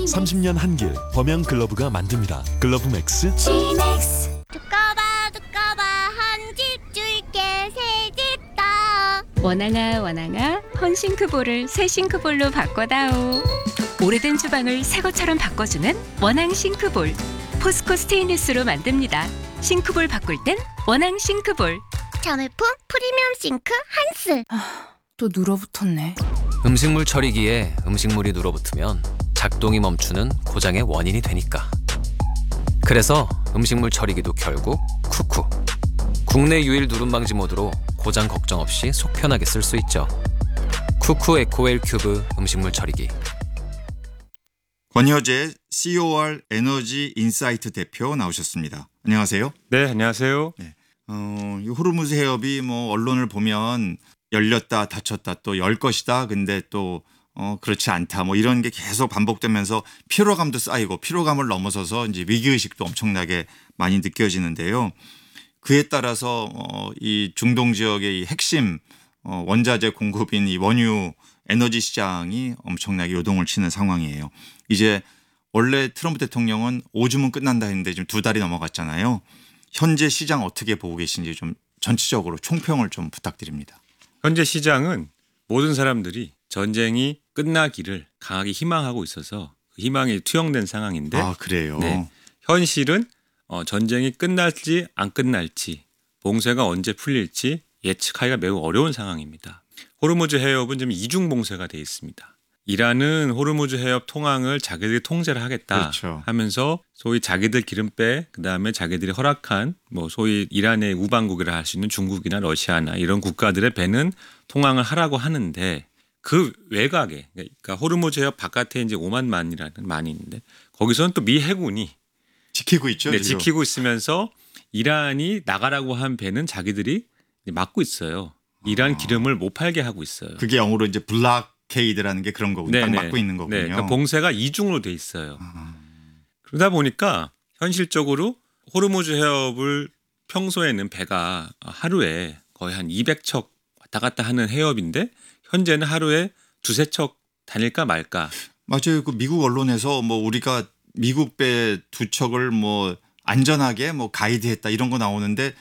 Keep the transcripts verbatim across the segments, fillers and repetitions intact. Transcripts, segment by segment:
삼십 년 한길 범양 글러브가 만듭니다. 글러브 맥스. 두꺼봐 두꺼봐 한 집 줄게 새 집 다. 원앙아 원앙아 헌싱크볼을 새 싱크볼로 바꿔다오. 오래된 주방을 새 것처럼 바꿔주는 원앙 싱크볼. 포스코 스테인리스로 만듭니다. 싱크볼 바꿀 땐 원앙 싱크볼. 자매품 프리미엄 싱크 한스. 또 눌어붙었네. 음식물 처리기에 음식물이 눌어붙으면 작동이 멈추는 고장의 원인이 되니까. 그래서 음식물 처리기도 결국 쿠쿠. 국내 유일 누름 방지 모드로 고장 걱정 없이 속 편하게 쓸 수 있죠. 쿠쿠 에코웰 큐브 음식물 처리기. 권효재 씨오알 에너지 인사이트 대표 나오셨습니다. 안녕하세요. 네, 안녕하세요. 네. 어, 이 호르무즈 해협이 뭐 언론을 보면 열렸다 닫혔다 또 열 것이다. 근데 또 어, 그렇지 않다. 뭐 이런 게 계속 반복되면서 피로감도 쌓이고 피로감을 넘어서서 이제 위기의식도 엄청나게 많이 느껴지는데요. 그에 따라서 어, 이 중동 지역의 이 핵심 어, 원자재 공급인 이 원유 에너지 시장이 엄청나게 요동을 치는 상황이에요. 이제 원래 트럼프 대통령은 오주면 끝난다 했는데 지금 두 달이 넘어갔잖아요. 현재 시장 어떻게 보고 계신지 좀 전체적으로 총평을 좀 부탁드립니다. 현재 시장은 모든 사람들이 전쟁이 끝나기를 강하게 희망하고 있어서 그 희망이 투영된 상황인데 아 그래요? 네, 현실은 어, 전쟁이 끝날지 안 끝날지 봉쇄가 언제 풀릴지 예측하기가 매우 어려운 상황입니다. 호르무즈 해협은 지금 이중 봉쇄가 돼 있습니다. 이란은 호르무즈 해협 통항을 자기들이 통제를 하겠다 그렇죠. 하면서 소위 자기들 기름배 그다음에 자기들이 허락한 뭐 소위 이란의 우방국이라 할 수 있는 중국이나 러시아나 이런 국가들의 배는 통항을 하라고 하는데 그 외곽에 그러니까 호르무즈 해협 바깥에 이제 오만 만이라는 만이 있는데 거기서는 또 미 해군이 지키고 있죠. 네, 지금. 지키고 있으면서 이란이 나가라고 한 배는 자기들이 막고 있어요. 이란 아. 기름을 못 팔게 하고 있어요. 그게 영어로 이제 블락케이드라는 게 그런 거군요. 딱 막고 있는 거군요. 네, 그러니까 봉쇄가 이중으로 돼 있어요. 아. 그러다 보니까 현실적으로 호르무즈 해협을 평소에는 배가 하루에 거의 한 이백 척 왔다 갔다 하는 해협인데 현재는 하루에 두세 척 다닐까 말까. 맞아요. 그 미국 언론에서 뭐 우리가 미국 배 두 척을 뭐 안전하게 뭐 가이드했다 이런 거 나오는데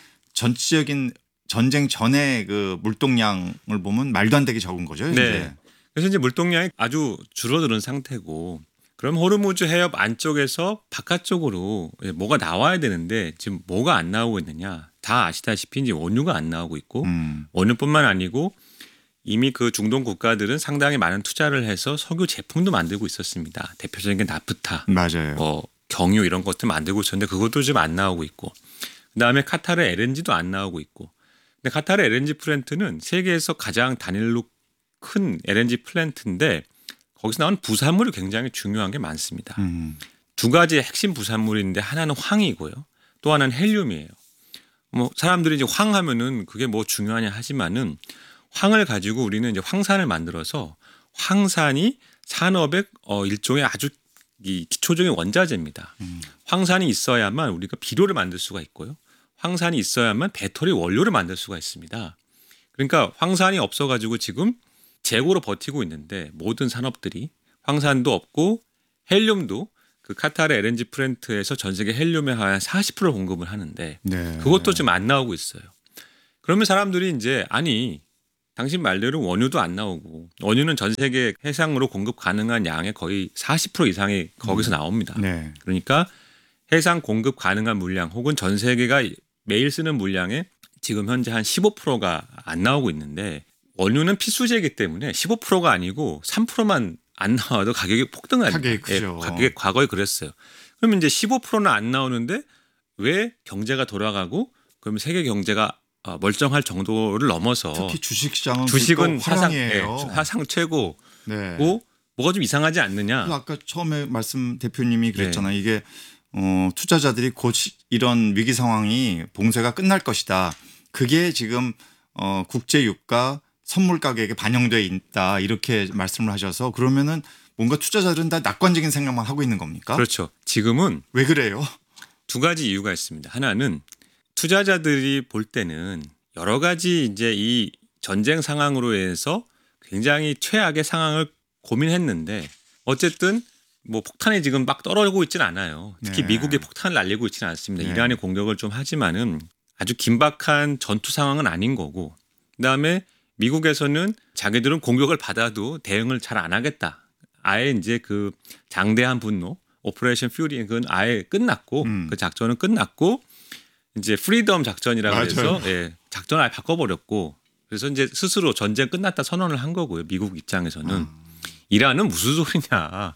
전체적인 전쟁 전에 그 물동량을 보면 말도 안 되게 적은 거죠. 이제. 네. 그래서 이제 물동량이 아주 줄어드는 상태고 그럼 호르무즈 해협 안쪽에서 바깥쪽으로 뭐가 나와야 되는데 지금 뭐가 안 나오고 있느냐. 다 아시다시피 이제 원유가 안 나오고 있고 음. 원유뿐만 아니고 이미 그 중동 국가들은 상당히 많은 투자를 해서 석유 제품도 만들고 있었습니다. 대표적인 게 나프타, 맞아요. 뭐 경유 이런 것들 만들고 있었는데 그것도 지금 안 나오고 있고 그다음에 카타르 엘엔지도 안 나오고 있고 근데 카타르 엘엔지 플랜트는 세계에서 가장 단일로 큰 엘엔지 플랜트인데 거기서 나오는 부산물이 굉장히 중요한 게 많습니다. 음. 두 가지 핵심 부산물인데 하나는 황이고요. 또 하나는 헬륨이에요. 뭐 사람들이 이제 황하면은 그게 뭐 중요하냐 하지만은 황을 가지고 우리는 이제 황산을 만들어서 황산이 산업의 어 일종의 아주 이 기초적인 원자재입니다. 음. 황산이 있어야만 우리가 비료를 만들 수가 있고요. 황산이 있어야만 배터리 원료를 만들 수가 있습니다. 그러니까 황산이 없어가지고 지금 재고로 버티고 있는데 모든 산업들이 황산도 없고 헬륨도 그 카타르 엘엔지 플랜트에서 전 세계 헬륨의 한 사십 퍼센트 공급을 하는데 네. 그것도 지금 안 나오고 있어요. 그러면 사람들이 이제 아니 당신 말대로 원유도 안 나오고 원유는 전 세계 해상으로 공급 가능한 양의 거의 사십 퍼센트 이상이 거기서 나옵니다. 네. 그러니까 해상 공급 가능한 물량 혹은 전 세계가 매일 쓰는 물량의 지금 현재 한 십오 퍼센트가 안 나오고 있는데 원유는 필수재이기 때문에 십오 퍼센트가 아니고 삼 퍼센트만 안 나와도 가격이 폭등합니다. 가격이 크죠. 예, 가격이 과거에 그랬어요. 그러면 이제 십오 퍼센트는 안 나오는데 왜 경제가 돌아가고 그러면 세계 경제가 멀쩡할 정도를 넘어서 특히 주식시장은 주식은 사상, 화랑이에요. 네, 사상 최고고 네. 뭐가 좀 이상하지 않느냐. 아까 처음에 말씀 대표님이 그랬잖아요. 네. 이게 어, 투자자들이 곧 이런 위기 상황이 봉쇄가 끝날 것이다. 그게 지금 어, 국제 유가 선물 가격에 반영돼 있다. 이렇게 말씀을 하셔서 그러면은 뭔가 투자자들은 다 낙관적인 생각만 하고 있는 겁니까? 그렇죠. 지금은 왜 그래요? 두 가지 이유가 있습니다. 하나는 투자자들이 볼 때는 여러 가지 이제 이 전쟁 상황으로 인해서 굉장히 최악의 상황을 고민했는데 어쨌든 뭐 폭탄이 지금 막 떨어지고 있지는 않아요. 특히 네. 미국이 폭탄을 날리고 있지는 않습니다. 네. 이란이 공격을 좀 하지만은 아주 긴박한 전투 상황은 아닌 거고, 그다음에 미국에서는 자기들은 공격을 받아도 대응을 잘 안 하겠다. 아예 이제 그 장대한 분노, 오퍼레이션 퓨리 그건 아예 끝났고 음. 그 작전은 끝났고 이제 프리덤 작전이라고 맞아요. 해서 예, 작전을 아예 바꿔버렸고 그래서 이제 스스로 전쟁 끝났다 선언을 한 거고요. 미국 입장에서는 아. 이란은 무슨 소리냐.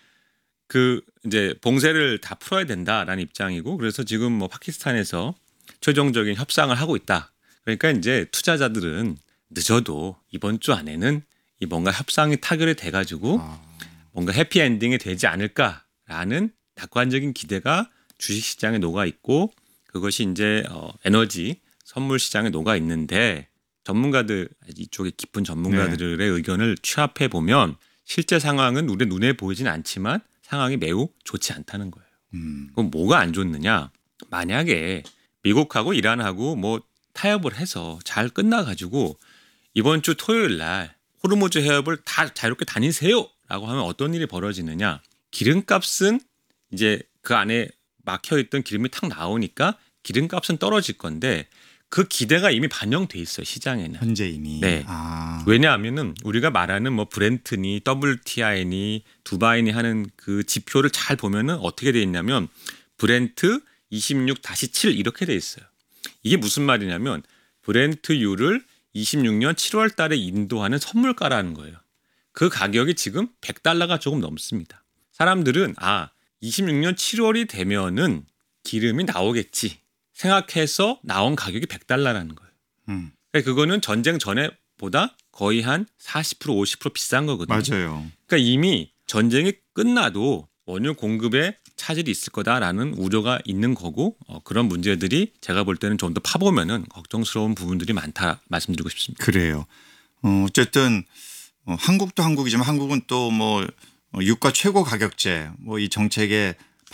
그 이제 봉쇄를 다 풀어야 된다라는 입장이고 그래서 지금 뭐 파키스탄에서 최종적인 협상을 하고 있다. 그러니까 이제 투자자들은 늦어도 이번 주 안에는 이 뭔가 협상이 타결이 돼가지고 아. 뭔가 해피엔딩이 되지 않을까라는 낙관적인 기대가 주식시장에 녹아 있고 그것이 이제 어, 에너지 선물 시장에 녹아 있는데 전문가들 이쪽에 깊은 전문가들의 네. 의견을 취합해 보면 실제 상황은 우리 눈에 보이진 않지만 상황이 매우 좋지 않다는 거예요. 음. 그럼 뭐가 안 좋느냐? 만약에 미국하고 이란하고 뭐 타협을 해서 잘 끝나가지고 이번 주 토요일 날 호르무즈 해협을 다 자유롭게 다니세요라고 하면 어떤 일이 벌어지느냐? 기름값은 이제 그 안에 막혀있던 기름이 탁 나오니까 기름값은 떨어질 건데 그 기대가 이미 반영돼 있어요 시장에는. 현재 이미. 네. 아. 왜냐하면은 우리가 말하는 뭐 브렌트니 더블유티아이니 두바이니 하는 그 지표를 잘 보면은 어떻게 돼 있냐면 브렌트 이십육 칠 이렇게 돼 있어요. 이게 무슨 말이냐면 브렌트유를 이십육 년 칠월 달에 인도하는 선물가라는 거예요. 그 가격이 지금 백 달러가 조금 넘습니다. 사람들은 아 이십육 년 칠월이 되면은 기름이 나오겠지 생각해서 나온 가격이 백 달러라는 거예요. 음. 그러니까 그거는 전쟁 전에보다 거의 한 사십 퍼센트 오십 퍼센트 비싼 거거든요. 맞아요. 그러니까 이미 전쟁이 끝나도 원유 공급에 차질이 있을 거다라는 우려가 있는 거고 어, 그런 문제들이 제가 볼 때는 좀 더 파보면은 걱정스러운 부분들이 많다 말씀드리고 싶습니다. 그래요. 어, 어쨌든 어, 한국도 한국이지만 한국은 또 뭐 유가 최고 가격제 뭐 이 정책의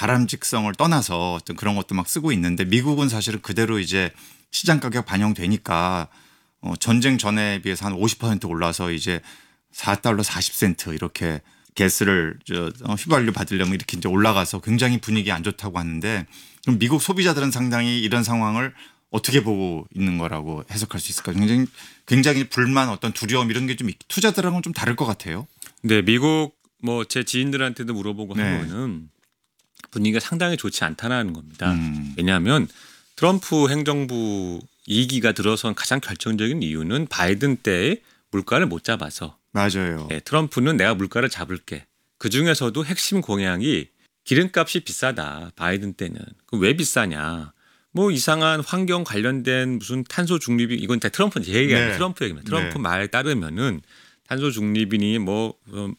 바람직성을 떠나서 어떤 그런 것도 막 쓰고 있는데 미국은 사실은 그대로 이제 시장 가격 반영되니까 어, 전쟁 전에 비해서 한 오십 퍼센트 올라서 이제 사 달러 사십 센트 이렇게 가스를 저 어, 휘발유 받으려면 이렇게 이제 올라가서 굉장히 분위기 안 좋다고 하는데 그럼 미국 소비자들은 상당히 이런 상황을 어떻게 보고 있는 거라고 해석할 수 있을까요? 굉장히 굉장히 불만 어떤 두려움 이런 게 좀 투자들하고는 좀 다를 것 같아요. 네, 미국 뭐 제 지인들한테도 물어보고 네. 하면은 분위기가 상당히 좋지 않다는 겁니다. 음. 왜냐하면 트럼프 행정부 이 기가 들어선 가장 결정적인 이유는 바이든 때에 물가를 못 잡아서 맞아요. 네, 트럼프는 내가 물가를 잡을게. 그중에서도 핵심 공약이 기름값이 비싸다. 바이든 때는. 그럼 왜 비싸냐. 뭐 이상한 환경 관련된 무슨 탄소 중립이 이건 다 트럼프 제 얘기 아니에요. 네. 트럼프 얘기입니다. 트럼프 네. 말에 따르면은 탄소 중립이니 뭐 음,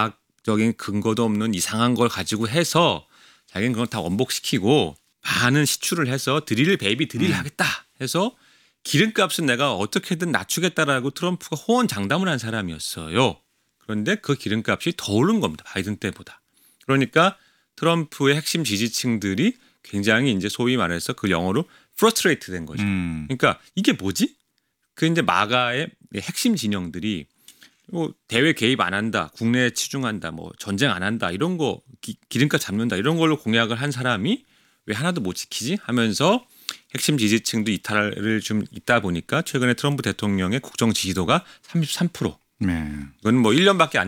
과학적인 근거도 없는 이상한 걸 가지고 해서 자기는 그건 다 원복시키고 많은 시추를 해서 드릴 베이비 드릴 음. 하겠다 해서 기름값은 내가 어떻게든 낮추겠다라고 트럼프가 호언장담을 한 사람이었어요. 그런데 그 기름값이 더 오른 겁니다. 바이든 때보다. 그러니까 트럼프의 핵심 지지층들이 굉장히 이제 소위 말해서 그 영어로 frustrated 된 거죠. 음. 그러니까 이게 뭐지? 그 이제 마가의 핵심 진영들이 뭐 대외 개입 안 한다, 국내에 치중한다, 뭐 전쟁 안 한다 이런 거 기, 기름값 잡는다 이런 걸로 공약을 한 사람이 왜 하나도 못 지키지? 하면서 핵심 지지층도 이탈을 좀 있다 보니까 최근에 트럼프 대통령의 국정 지지도가 삼십삼 퍼센트. 네. 이건 뭐 일 년밖에 안